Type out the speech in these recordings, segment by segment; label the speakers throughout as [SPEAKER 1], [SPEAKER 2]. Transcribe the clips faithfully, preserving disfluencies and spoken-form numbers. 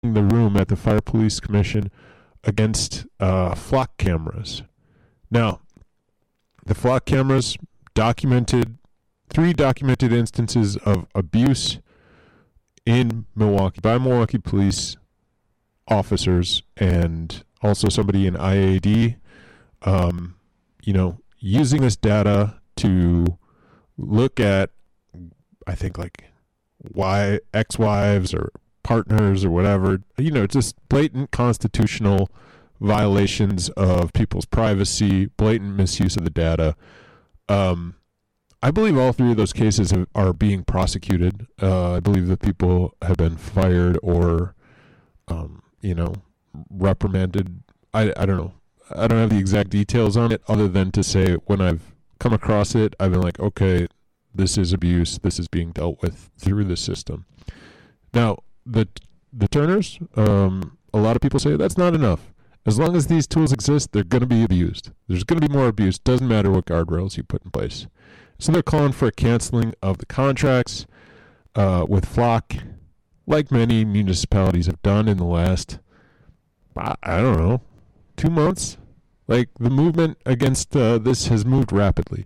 [SPEAKER 1] the room at the Fire Police Commission against uh, flock cameras. Now, the flock cameras documented three documented instances of abuse in Milwaukee by Milwaukee police officers and also somebody in I A D, um, you know, using this data to look at, I think, like why ex-wives or partners or whatever, you know, just blatant constitutional violations of people's privacy, blatant misuse of the data. Um, I believe all three of those cases have, are being prosecuted. Uh, I believe that people have been fired or, um, you know, reprimanded. I, I don't know. I don't have the exact details on it other than to say when I've come across it, I've been like, okay, this is abuse. This is being dealt with through the system. Now, the the Turners, um, a lot of people say that's not enough. As long as these tools exist, they're going to be abused. There's going to be more abuse. Doesn't matter what guardrails you put in place. So they're calling for a canceling of the contracts uh, with Flock, like many municipalities have done in the last, I, I don't know, two months. Like, the movement against uh, this has moved rapidly.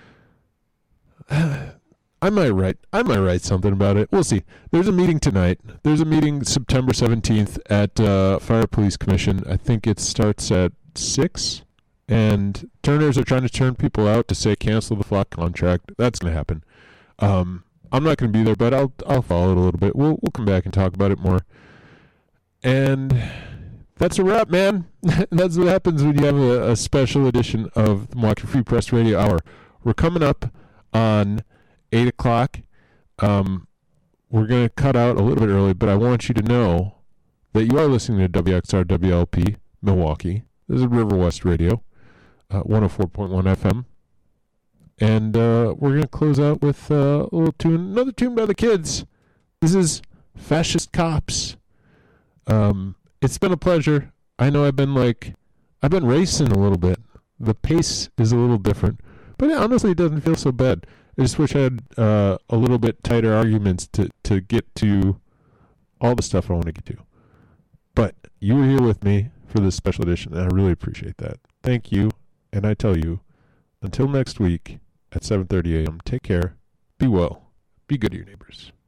[SPEAKER 1] I might write. I might write something about it. We'll see. There's a meeting tonight. There's a meeting September seventeenth at uh, Fire Police Commission. I think it starts at six. And Turners are trying to turn people out to say cancel the Flock contract. That's going to happen. Um, I'm not going to be there, but I'll I'll follow it a little bit. We'll we'll come back and talk about it more. And that's a wrap, man. That's what happens when you have a, a special edition of the Milwaukee Free Press Radio Hour. We're coming up on eight o'clock. Um, we're going to cut out a little bit early, but I want you to know that you are listening to W X R W L P Milwaukee. This is River West Radio, uh, one oh four point one F M. And uh, we're going to close out with uh, a little tune, another tune by the Kids. This is Fascist Cops. Um, it's been a pleasure. I know I've been like, I've been racing a little bit. The pace is a little different, but it honestly doesn't feel so bad. I just wish I had uh, a little bit tighter arguments to, to get to all the stuff I want to get to. But you were here with me for this special edition, and I really appreciate that. Thank you, and I tell you, until next week at seven thirty a.m., take care, be well, be good to your neighbors.